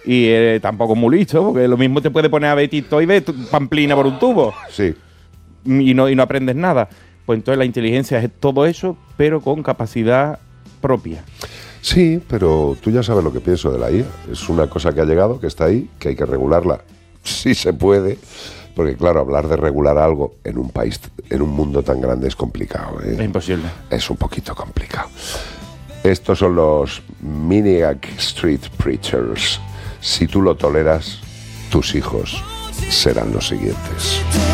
y tampoco muy listo, porque lo mismo te puede poner a ver TikTok y ver pamplina por un tubo. Sí. Y no aprendes nada. Pues entonces la inteligencia es todo eso, pero con capacidad propia. Sí, pero tú ya sabes lo que pienso de la IA. Es una cosa que ha llegado, que está ahí, que hay que regularla. Sí se puede, porque claro, hablar de regular algo en un país, en un mundo tan grande es complicado, ¿eh? Es imposible. Es un poquito complicado. Estos son los Maniac Street Preachers. Si tú lo toleras, tus hijos serán los siguientes.